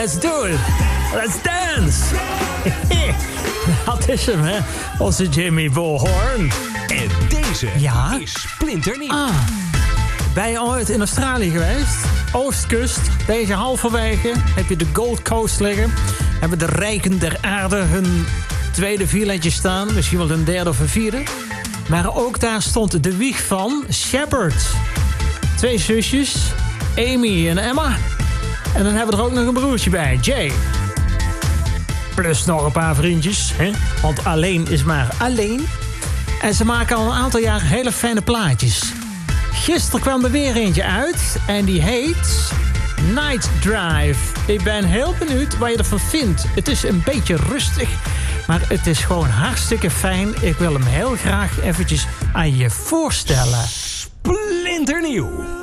Let's do it. Let's dance. Dat is hem, hè. Onze Jimmy Bullhorn. En deze is splinternieuw. Ben je ooit in Australië geweest? Oostkust, deze halverwege heb je de Gold Coast liggen. Hebben de rijken der aarde hun tweede village staan. Misschien wel een derde of een vierde. Maar ook daar stond de wieg van Shepard. 2 zusjes, Amy en Emma. En dan hebben we er ook nog een broertje bij, Jay. Plus nog een paar vriendjes, hè? Want alleen is maar alleen. En ze maken al een aantal jaar hele fijne plaatjes. Gisteren kwam er weer eentje uit en die heet Night Drive. Ik ben heel benieuwd wat je ervan vindt. Het is een beetje rustig, maar het is gewoon hartstikke fijn. Ik wil hem heel graag eventjes aan je voorstellen. Splinternieuw.